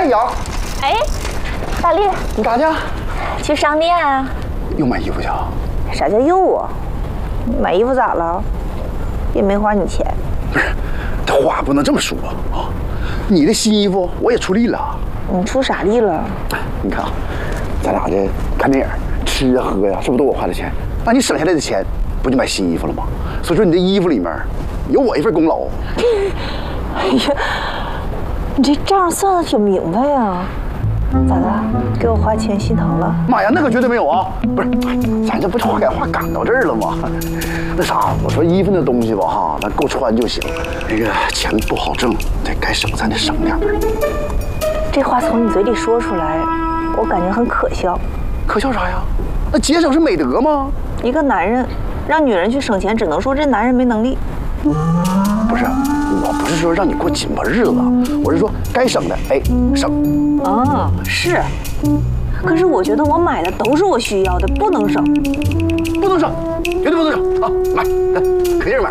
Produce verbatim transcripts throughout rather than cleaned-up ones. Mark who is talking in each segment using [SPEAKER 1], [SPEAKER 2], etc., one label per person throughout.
[SPEAKER 1] 哎呀，
[SPEAKER 2] 哎，大力，
[SPEAKER 1] 你干啥去？
[SPEAKER 2] 去商店啊？
[SPEAKER 1] 又买衣服去啊？
[SPEAKER 2] 啥叫又啊？买衣服咋了？也没花你钱。
[SPEAKER 1] 不是，这话不能这么说啊！你的新衣服我也出力了。
[SPEAKER 2] 你出啥力了？
[SPEAKER 1] 你看啊，咱俩这看电影、吃啊喝呀，是不是都我花的钱？那你省下来的钱，不就买新衣服了吗？所以说你这衣服里面有我一份功劳。
[SPEAKER 2] 哎呀，你这账算的挺明白呀。咋的？给我花钱心疼了？
[SPEAKER 1] 妈呀，那可绝对没有啊！不是，咱这不就该话赶到这儿了吗？那啥，我说衣服那东西吧，哈，咱够穿就行。那个钱不好挣，这该省咱得省点儿。
[SPEAKER 2] 这话从你嘴里说出来，我感觉很可笑。
[SPEAKER 1] 可笑啥呀？那节省是美德吗？
[SPEAKER 2] 一个男人让女人去省钱，只能说这男人没能力。
[SPEAKER 1] 不是，我不是说让你过紧巴日子，我是说该省的，哎，省。
[SPEAKER 2] 啊，是。可是我觉得我买的都是我需要的，不能省。
[SPEAKER 1] 不能省，绝对不能省啊！买，来，可劲儿买。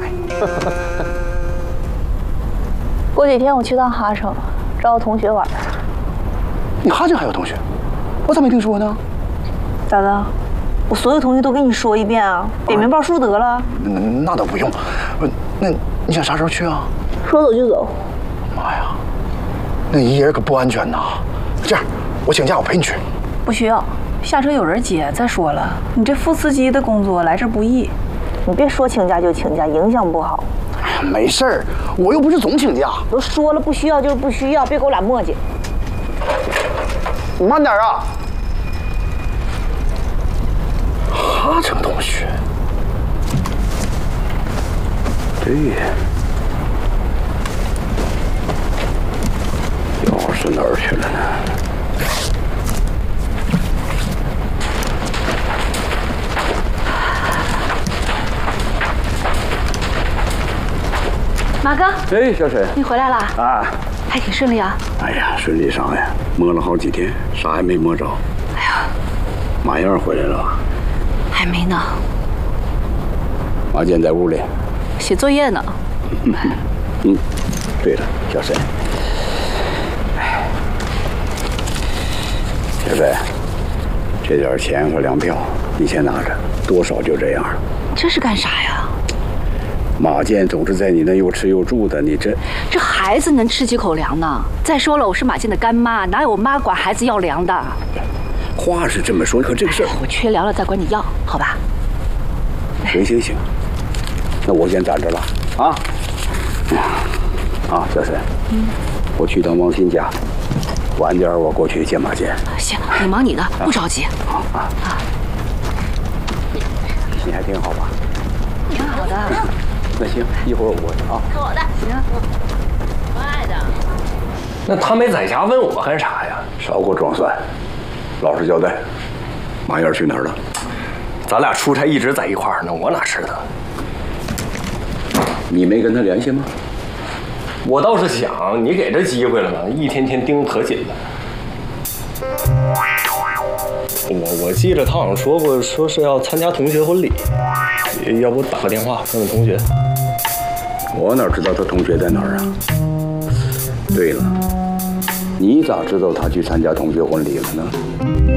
[SPEAKER 2] 过几天我去趟哈城，找我同学玩。
[SPEAKER 1] 你哈城还有同学？我咋没听说呢？
[SPEAKER 2] 咋的？我所有同学都跟你说一遍啊，点名报数得了。
[SPEAKER 1] 那那倒不用，那你想啥时候去啊？
[SPEAKER 2] 说走就走。
[SPEAKER 1] 妈呀，那一人可不安全呐！这样，我请假，我陪你去。
[SPEAKER 2] 不需要，下车有人接。再说了，你这副司机的工作来这不易，你别说请假就请假，影响不好。
[SPEAKER 1] 哎呀，没事儿，我又不是总请假。
[SPEAKER 2] 都说了不需要就是不需要，别给我俩磨叽。
[SPEAKER 1] 你慢点啊！哈城同学，对呀，钥匙哪儿去了呢？
[SPEAKER 3] 马哥，
[SPEAKER 1] 哎，小沈，
[SPEAKER 3] 你回来了
[SPEAKER 1] 啊，
[SPEAKER 3] 还挺顺利啊。
[SPEAKER 1] 哎呀，顺利啥呀？摸了好几天，啥也没摸着。
[SPEAKER 3] 哎呀，
[SPEAKER 1] 马燕回来了吧？
[SPEAKER 3] 还没呢，
[SPEAKER 1] 马健在屋里
[SPEAKER 3] 写作业呢。
[SPEAKER 1] 嗯，对了，小沈，哎，小沈，这点钱和粮票你先拿着，多少就这样。
[SPEAKER 3] 这是干啥呀？
[SPEAKER 1] 马健总是在你那又吃又住的，你这
[SPEAKER 3] 这孩子能吃几口粮呢？再说了，我是马健的干妈，哪有妈管孩子要粮的？
[SPEAKER 1] 话是这么说，可这个事儿，
[SPEAKER 3] 我缺粮了再管你要，好吧？
[SPEAKER 1] 行行行，那我先攒着了啊。啊，小沈，嗯，我去趟王鑫家，晚点我过去见马健。
[SPEAKER 3] 行，你忙你的，不着急。
[SPEAKER 1] 啊啊啊！你还挺好吧？
[SPEAKER 3] 挺好的。
[SPEAKER 1] 那行，一会儿我过去啊。
[SPEAKER 3] 好的，行。快的。
[SPEAKER 4] 那他没在家问我干啥呀？
[SPEAKER 1] 少给我装蒜，老实交代。马燕去哪儿了？
[SPEAKER 4] 咱俩出差一直在一块儿呢，我哪知道？
[SPEAKER 1] 你没跟他联系吗？
[SPEAKER 4] 我倒是想，你给这机会了嘛，一天天盯得可紧了。我我记着他好像说过，说是要参加同学婚礼，要不打个电话问问同学。
[SPEAKER 1] 我哪知道他同学在哪儿啊？对了，你咋知道他去参加同学婚礼了呢？